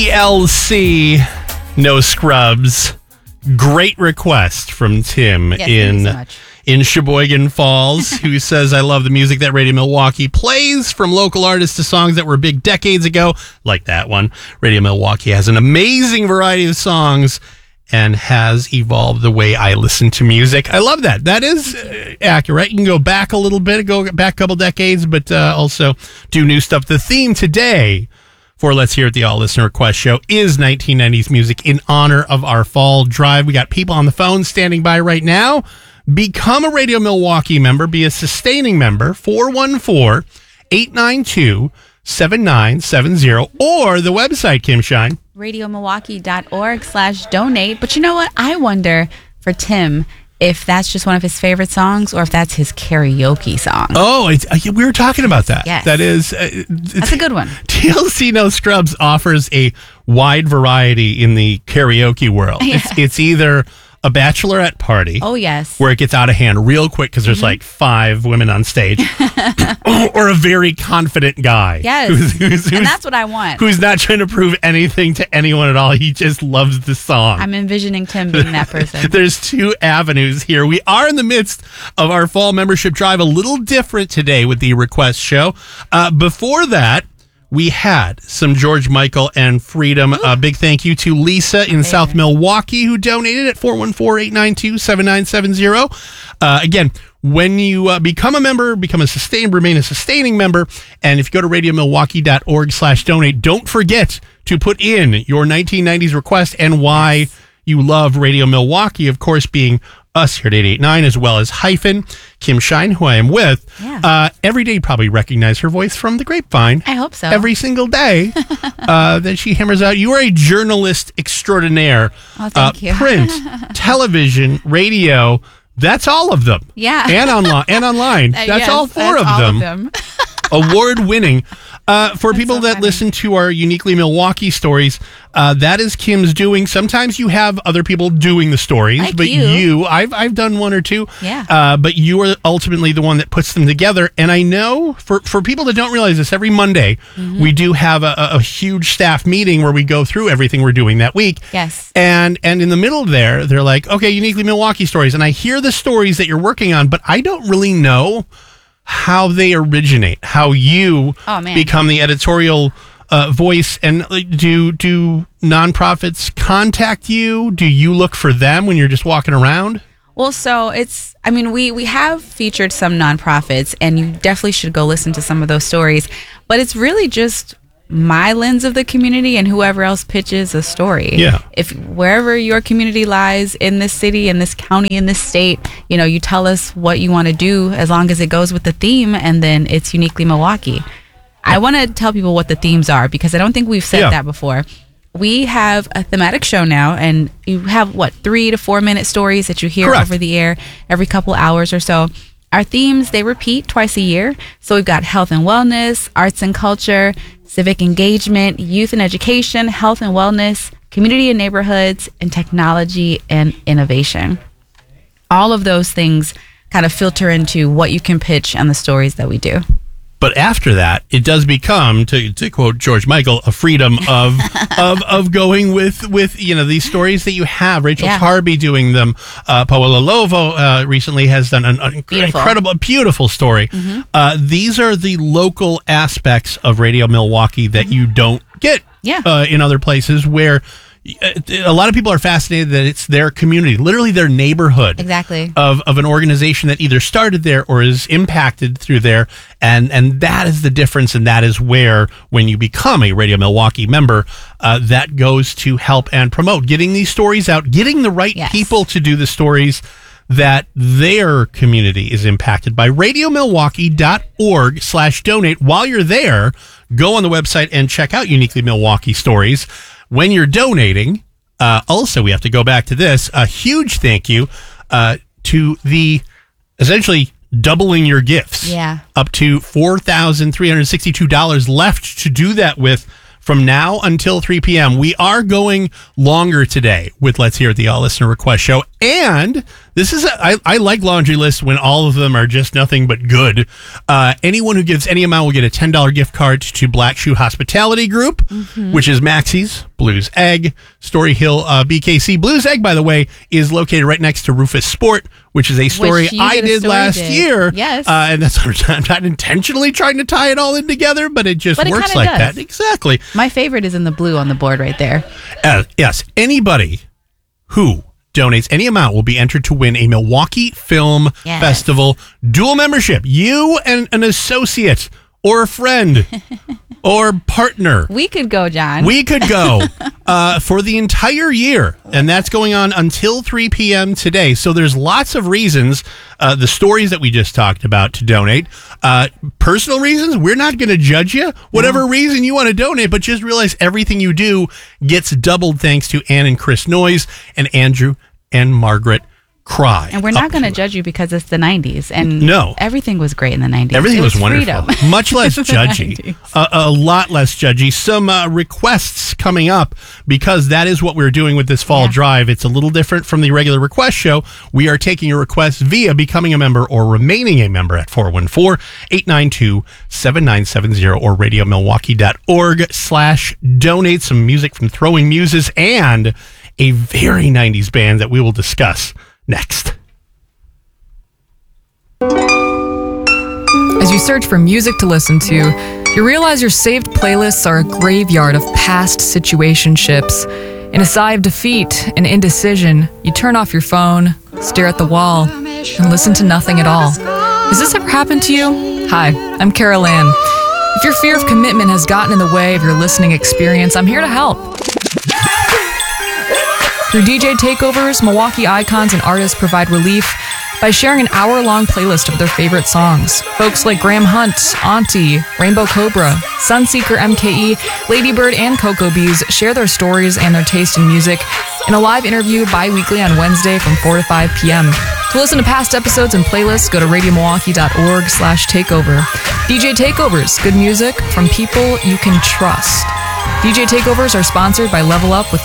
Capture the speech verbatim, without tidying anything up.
T L C, No Scrubs. Great request from Tim yes, in so much. in Sheboygan Falls, who says, I love the music that Radio Milwaukee plays, from local artists to songs that were big decades ago, like that one. Radio Milwaukee has an amazing variety of songs and has evolved the way I listen to music. I love that. That is uh, accurate. You can go back a little bit, go back a couple decades, but uh, also do new stuff. The theme today for Let's Hear It, the All Listener Request Show, is nineteen nineties music in honor of our fall drive. We got people on the phone standing by right now. Become a Radio Milwaukee member. Be a sustaining member. four one four, eight nine two, seven nine seven zero. Or the website, Kim Shine. radio milwaukee dot org slash donate. But you know what? I wonder for Tim if that's just one of his favorite songs or if that's his karaoke song. Oh, it's, uh, we were talking about that. Yes. That is... Uh, that's a good one. T L C No Scrubs offers a wide variety in the karaoke world. Yeah. It's, it's either a bachelorette party. Oh, yes. Where it gets out of hand real quick because there's mm-hmm. like five women on stage. Or a very confident guy. Yes. Who's, who's, who's, and that's what I want. Who's not trying to prove anything to anyone at all. He just loves the song. I'm envisioning Tim being that person. There's two avenues here. We are in the midst of our fall membership drive, a little different today with the request show. Uh, before that, we had some George Michael and Freedom. A uh, big thank you to Lisa in South Milwaukee who donated at four one four, eight nine two, seven nine seven zero. Uh, again, when you uh, become a member, become a sustain, remain a sustaining member, and if you go to radio milwaukee dot org slash donate, don't forget to put in your nineteen nineties request and why yes. you love Radio Milwaukee, of course, being us here at eight eighty-nine, as well as Hyphen, Kim Shine, who I am with. Yeah. Uh, every day you probably recognize her voice from the grapevine. I hope so. Every single day uh, that she hammers out. You are a journalist extraordinaire. Oh, thank uh, you. Print, television, radio, that's all of them. Yeah. And, onli- and online. That's yes, all four that's of all them. Of them. Award-winning. Uh, for That's people so that funny. listen to our Uniquely Milwaukee stories, uh, that is Kim's doing. Sometimes you have other people doing the stories, Like but you. you, I've I've done one or two. Yeah. Uh, but you are ultimately the one that puts them together. And I know for, for people that don't realize this, every Monday mm-hmm. we do have a, a huge staff meeting where we go through everything we're doing that week. Yes. And and in the middle there, they're like, okay, Uniquely Milwaukee stories. And I hear the stories that you're working on, but I don't really know how they originate, how you oh, man. become the editorial uh, voice. And like, do do nonprofits contact you? Do you look for them when you're just walking around? Well, so it's, I mean, we, we have featured some nonprofits, and you definitely should go listen to some of those stories. But it's really just my lens of the community and whoever else pitches a story. Yeah. If wherever your community lies in this city, in this county, in this state, you know, you tell us what you want to do as long as it goes with the theme, and then it's Uniquely Milwaukee. I want to tell people what the themes are because I don't think we've said Yeah. that before. We have a thematic show now, and you have, what, three to four minute stories that you hear Correct. over the air every couple hours or so. Our themes, they repeat twice a year. So we've got health and wellness, arts and culture, civic engagement, youth and education, health and wellness, community and neighborhoods, and technology and innovation. All of those things kind of filter into what you can pitch and the stories that we do. But after that, it does become, to, to quote George Michael, a freedom of of of going with with you know these stories that you have. Rachel Yeah. Tarby doing them. Uh, Paola Lovo uh, recently has done an, an Beautiful. incredible, beautiful story. Mm-hmm. Uh, these are the local aspects of Radio Milwaukee that you don't get Yeah. uh, in other places where. A lot of people are fascinated that it's their community, literally their neighborhood. Exactly. Of, of an organization that either started there or is impacted through there. And, and that is the difference. And that is where, when you become a Radio Milwaukee member, uh, that goes to help and promote getting these stories out, getting the right Yes. people to do the stories that their community is impacted by. radio milwaukee dot org slash donate. While you're there, go on the website and check out Uniquely Milwaukee stories. When you're donating, uh, also we have to go back to this. A huge thank you uh, to the essentially doubling your gifts. Yeah. Up to four thousand three hundred sixty-two dollars left to do that with from now until three p.m. We are going longer today with Let's Hear It, the All Listener Request Show. And this is, a, I, I like laundry lists when all of them are just nothing but good. Uh, anyone who gives any amount will get a ten dollars gift card to Black Shoe Hospitality Group, mm-hmm. which is Maxie's, Blues Egg, Story Hill, uh, B K C. Blues Egg, by the way, is located right next to Rufus Sport, which is a story I did, did story last did. year. Yes. Uh, and that's I'm not intentionally trying to tie it all in together, but it just but it works like does. that. Exactly. My favorite is in the blue on the board right there. Uh, yes. Anybody who donates any amount will be entered to win a Milwaukee Film yes. Festival dual membership. You and an associate or a friend or partner. We could go, John. We could go uh, for the entire year. And that's going on until three p.m. today. So there's lots of reasons, uh, the stories that we just talked about, to donate. Uh, personal reasons, we're not going to judge you. Whatever no. reason you want to donate, but just realize everything you do gets doubled thanks to Ann and Chris Noyes and Andrew and Margaret Cry. And we're not going to judge you because it's the nineties. And no. everything was great in the nineties. Everything was, was wonderful. Freedom. Much less judgy. a, a lot less judgy. Some uh, requests coming up, because that is what we're doing with this fall yeah. drive. It's a little different from the regular request show. We are taking your requests via becoming a member or remaining a member at four one four, eight nine two, seven nine seven zero or radio milwaukee dot org slash donate. Some music from Throwing Muses and a very nineties band that we will discuss next. As you search for music to listen to, you realize your saved playlists are a graveyard of past situationships. In a sigh of defeat and indecision, you turn off your phone, stare at the wall, and listen to nothing at all. Has this ever happened to you? Hi, I'm Carol Ann. If your fear of commitment has gotten in the way of your listening experience, I'm here to help. Through D J takeovers, Milwaukee icons and artists provide relief by sharing an hour-long playlist of their favorite songs. Folks like Graham Hunt, Auntie, Rainbow Cobra, Sunseeker M K E, Ladybird, and Cocoa Bees share their stories and their taste in music in a live interview bi-weekly on Wednesday from four to five p.m. To listen to past episodes and playlists, go to radio milwaukee dot org slash takeover. D J Takeovers, good music from people you can trust. D J Takeovers are sponsored by Level Up with